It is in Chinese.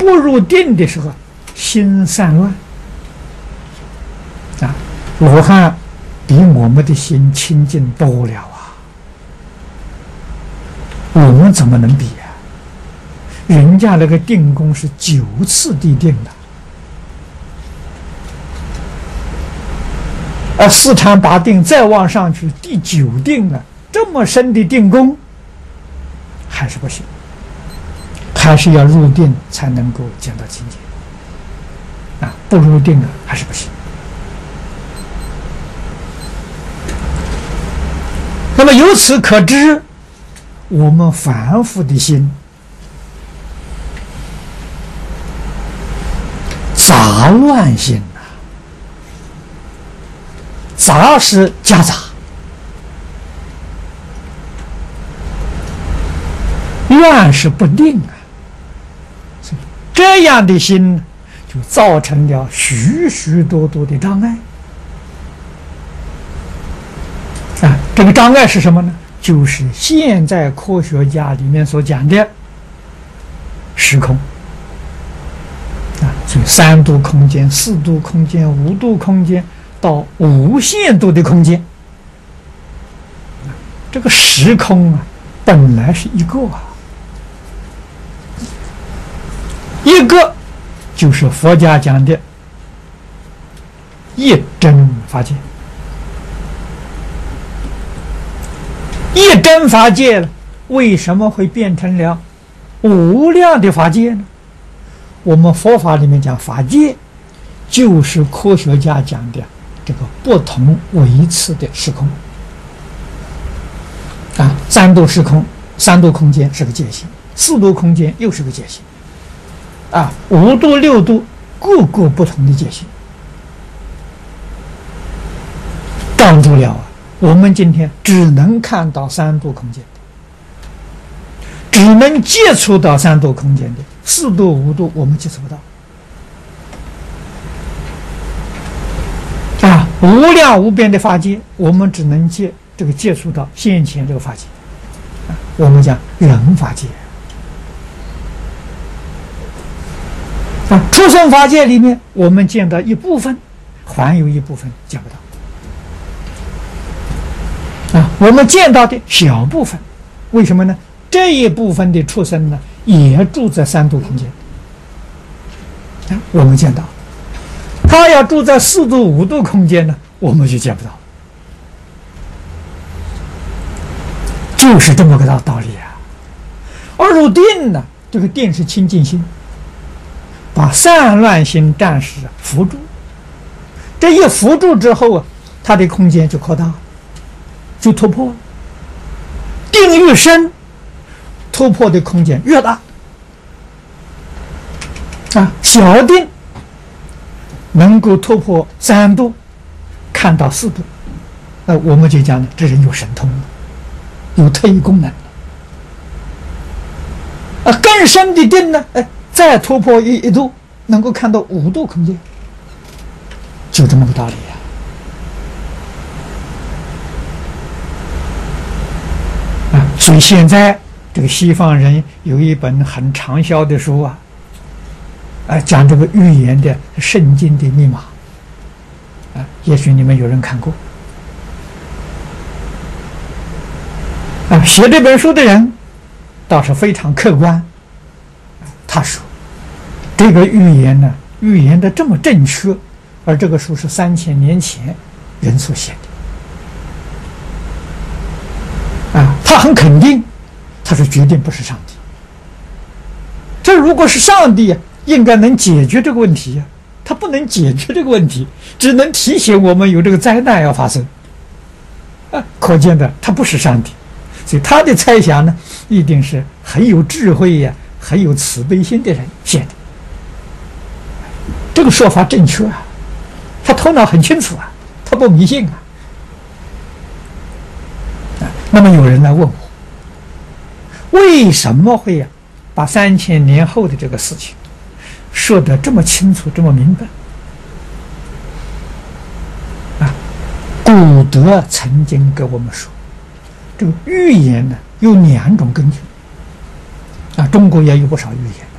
不入定的时候，心散乱啊。罗汉比我们的心清净多了啊，我们怎么能比呀？人家那个定功是9次地定的，4禅8定再往上去第9定了，这么深的定功还是不行，还是要入定才能够见到境界啊！不入定还是不行。那么由此可知，我们凡夫的心杂乱心啊，杂是夹杂，乱是不定啊。这样的心就造成了许许多多的障碍啊。这个障碍是什么呢？就是现在科学家里面所讲的时空啊，所以3度空间、4度空间、5度空间到无限度的空间，这个时空啊，本来是一个啊，一个就是佛家讲的一真法界。一真法界为什么会变成了无量的法界呢？我们佛法里面讲法界，就是科学家讲的这个不同维次的时空啊，3度时空、3度空间是个界限，4度空间又是个界限啊，5度、6度各个不同的界限，挡住了啊。我们今天只能看到3度空间的，只能接触到3度空间的，4度、5度我们接触不到啊。无量无边的法界，我们只能接触到现前这个法界啊。我们讲人法界啊，出生法界里面，我们见到一部分，还有一部分见不到。啊，我们见到的小部分，为什么呢？这一部分的畜生呢，也住在3度空间。啊，我们见到，他要住在4度、5度空间呢，我们就见不到。就是这么个道理啊。而入定呢，这个定是清净心，把散乱心暂时扶住。这一扶住之后啊，它的空间就扩大了。就突破了，定越深，突破的空间越大啊。小定能够突破3度，看到4度，那我们就讲呢，这人有神通，有特异功能啊。更深的定呢，再突破一度，能够看到5度空间，就这么个道理啊。所以现在这个西方人有一本很畅销的书啊，讲这个预言的圣经的密码啊，也许你们有人看过啊。写这本书的人倒是非常客观，他说这个预言呢，预言的这么正确，而这个书是3000年前人所写的。他很肯定，他说绝对不是上帝。这如果是上帝应该能解决这个问题呀，他不能解决这个问题，只能提醒我们有这个灾难要发生可见的他不是上帝，所以他的猜想呢，一定是很有智慧呀，很有慈悲心的人写的。这个说法正确啊，他头脑很清楚啊，他不迷信啊。那么有人来问我，为什么会把3000年后的这个事情说得这么清楚，这么明白啊？古德曾经跟我们说，这个预言呢有2种根据啊，中国也有不少预言。